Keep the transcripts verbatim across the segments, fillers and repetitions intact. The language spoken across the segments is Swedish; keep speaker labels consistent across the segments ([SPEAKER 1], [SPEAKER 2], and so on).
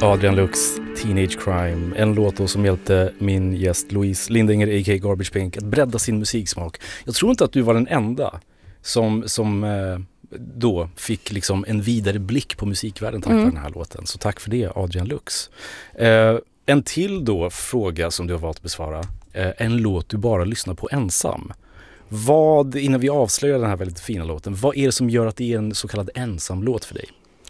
[SPEAKER 1] Adrian Lux, Teenage Crime. En låt då som hjälpte min gäst Louise Lindinger, a k a. Garbage Pink, att bredda sin musiksmak. Jag tror inte att du var den enda som, som eh, då fick liksom en vidare blick på musikvärlden tack mm. vare den här låten. Så tack för det, Adrian Lux. Eh, en till då fråga som du har valt att besvara. Eh, en låt du bara lyssnar på ensam. Vad, innan vi avslöjar den här väldigt fina låten, vad är det som gör att det är en så kallad ensam låt för dig?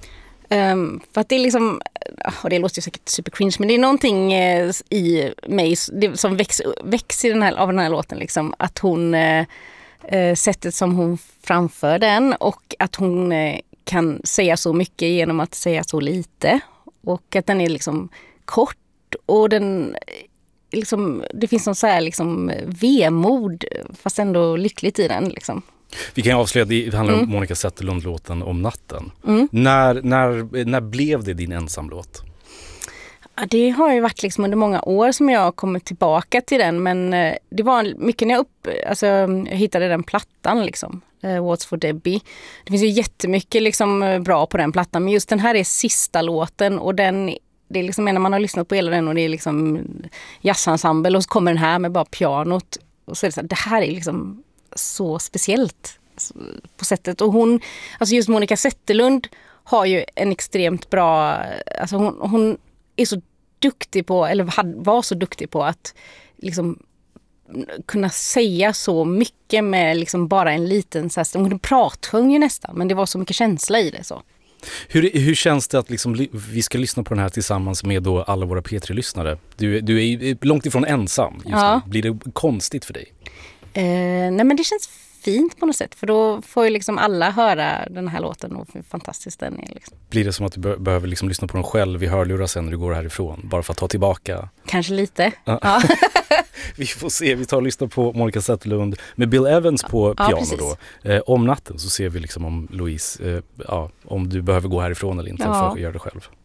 [SPEAKER 2] Um, för att det är liksom, och det låter ju säkert super cringe, men det är någonting eh, i mig det, som växer väx i den här, av den här låten. Liksom, att hon, eh, sättet som hon framför den och att hon eh, kan säga så mycket genom att säga så lite. Och att den är liksom kort och den... Liksom, det finns någon så här liksom vemod fast ändå lyckligt i den liksom.
[SPEAKER 1] Vi kan avslöja att det handlar
[SPEAKER 2] mm.
[SPEAKER 1] om Monica Zetterlund-låten Om natten.
[SPEAKER 2] Mm.
[SPEAKER 1] När, när, när blev det din ensamlåt?
[SPEAKER 2] Ja, det har ju varit liksom under många år som jag har kommit tillbaka till den, men det var mycket när jag upp, alltså jag hittade den plattan liksom, What's for Debbie. Det finns ju jättemycket liksom bra på den plattan, men just den här är sista låten och den det är liksom när man har lyssnat på hela den och det är liksom jazzensemble och så kommer den här med bara pianot och så är det så här, det här är liksom så speciellt på sättet. Och hon, alltså just Monica Zetterlund har ju en extremt bra, alltså hon, hon är så duktig på, eller var så duktig på att liksom kunna säga så mycket med liksom bara en liten så här, hon pratsjöng ju nästan, men det var så mycket känsla i det så.
[SPEAKER 1] Hur, hur känns det att liksom, vi ska lyssna på den här tillsammans med då alla våra P tre-lyssnare? Du, du är långt ifrån ensam just
[SPEAKER 2] ja.
[SPEAKER 1] nu. Blir det konstigt för dig?
[SPEAKER 2] Eh, nej men det känns fint på något sätt. För då får ju liksom alla höra den här låten och hur fantastisk den är. Liksom.
[SPEAKER 1] Blir det som att du be- behöver liksom lyssna på den själv i hörlurar sen när du går härifrån? Bara för att ta tillbaka?
[SPEAKER 2] Kanske lite.
[SPEAKER 1] Ja. Ja. Vi får se, vi tar och lyssnar på Monica Zetterlund med Bill Evans på
[SPEAKER 2] ja,
[SPEAKER 1] piano då. Eh, om natten så ser vi liksom om Louise, eh, ja, om du behöver gå härifrån eller inte ja. för att göra det själv.